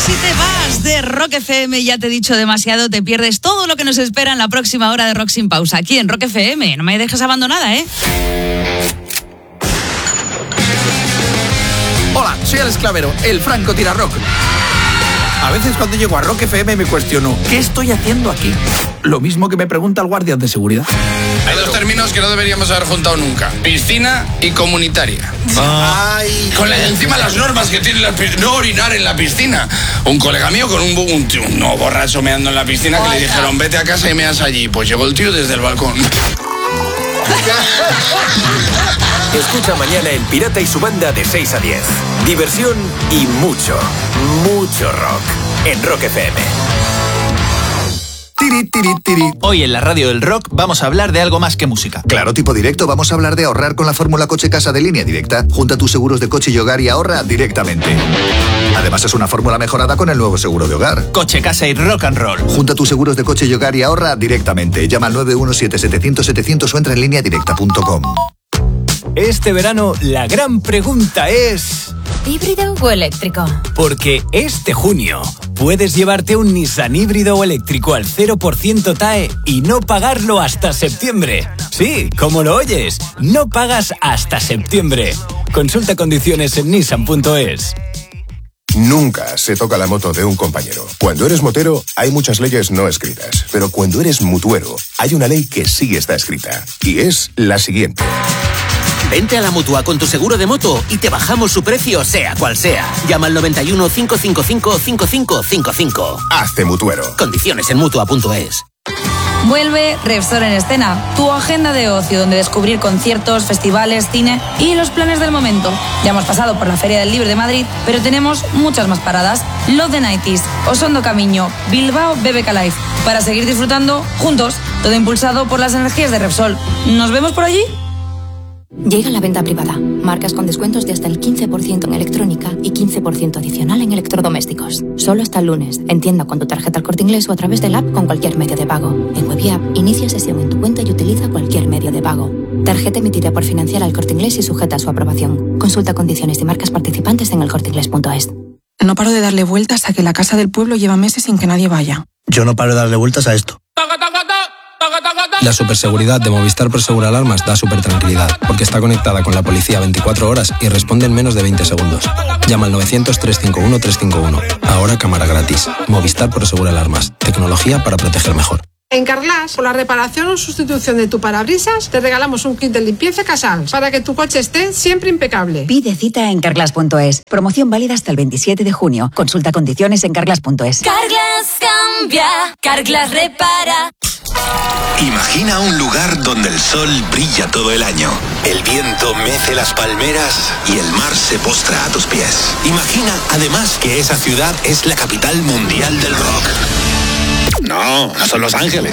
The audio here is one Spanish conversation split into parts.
Si te vas de Rock FM, ya te he dicho demasiado, te pierdes todo lo que nos espera en la próxima hora de Rock Sin Pausa, aquí en Rock FM. No me dejes abandonada, ¿eh? Hola, soy Alex Clavero, el Franco Tirarrock. A veces cuando llego a Rock FM me cuestiono, ¿qué estoy haciendo aquí? Lo mismo que me pregunta el guardia de seguridad. Hay dos términos que no deberíamos haber juntado nunca: piscina y comunitaria. Ay. Con encima las normas que tiene la piscina, no orinar en la piscina. Un colega mío con un no borracho meando en la piscina, que le dijeron vete a casa y meas allí. Pues llegó el tío desde el balcón. Escucha mañana El Pirata y su banda de 6 a 10. Diversión y mucho, mucho rock en Rock FM. Hoy en la radio del rock vamos a hablar de algo más que música. Claro, tipo directo, vamos a hablar de ahorrar con la fórmula Coche Casa de Línea Directa. Junta tus seguros de coche y hogar y ahorra directamente. Además es una fórmula mejorada con el nuevo seguro de hogar. Coche, casa y rock and roll. Junta tus seguros de coche y hogar y ahorra directamente. Llama al 917-700-700 o entra en lineadirecta.com. Este verano la gran pregunta es... ¿híbrido o eléctrico? Porque este junio puedes llevarte un Nissan híbrido o eléctrico al 0% TAE y no pagarlo hasta septiembre. Sí, como lo oyes, no pagas hasta septiembre. Consulta condiciones en nissan.es. Nunca se toca la moto de un compañero. Cuando eres motero, hay muchas leyes no escritas. Pero cuando eres mutuero, hay una ley que sí está escrita. Y es la siguiente. Vente a la Mutua con tu seguro de moto y te bajamos su precio, sea cual sea. Llama al 91 555 5555. Hazte mutuero. Condiciones en Mutua.es. Vuelve Repsol en Escena, tu agenda de ocio donde descubrir conciertos, festivales, cine y los planes del momento. Ya hemos pasado por la Feria del Libro de Madrid, pero tenemos muchas más paradas. Love the 90s, Osondo Camiño, Bilbao BBK Live, para seguir disfrutando juntos, todo impulsado por las energías de Repsol. ¿Nos vemos por allí? Llega la venta privada. Marcas con descuentos de hasta el 15% en electrónica y 15% adicional en electrodomésticos. Solo hasta el lunes. En tienda con tu tarjeta El Corte Inglés o a través del app con cualquier medio de pago. En web y app, inicia sesión en tu cuenta y utiliza cualquier medio de pago. Tarjeta emitida por Financiera El Corte Inglés y sujeta a su aprobación. Consulta condiciones y marcas participantes en elcorteinglés.es. No paro de darle vueltas a que la casa del pueblo lleva meses sin que nadie vaya. Yo no paro de darle vueltas a esto. La superseguridad de Movistar Prosegur Alarmas da súper tranquilidad, porque está conectada con la policía 24 horas y responde en menos de 20 segundos. Llama al 900-351-351. Ahora cámara gratis. Movistar Prosegur Alarmas. Tecnología para proteger mejor. En Carglass, por la reparación o sustitución de tu parabrisas, te regalamos un kit de limpieza Casals para que tu coche esté siempre impecable. Pide cita en Carglass.es. Promoción válida hasta el 27 de junio. Consulta condiciones en Carglass.es. Carglass cambia, Carglass repara. Imagina un lugar donde el sol brilla todo el año, el viento mece las palmeras y el mar se postra a tus pies. Imagina además que esa ciudad es la capital mundial del rock. No son Los Ángeles.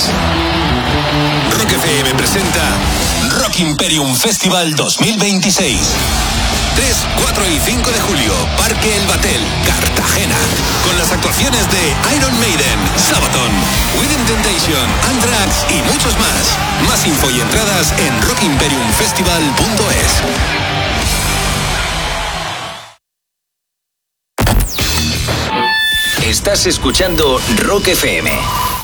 Rock FM presenta Rock Imperium Festival 2026. 3, 4 y 5 de julio, Parque El Batel, Cartagena. Con las actuaciones de Iron Maiden, Sabaton, Within Temptation, Anthrax y muchos más. Más info y entradas en rockimperiumfestival.es. Estás escuchando Rock FM.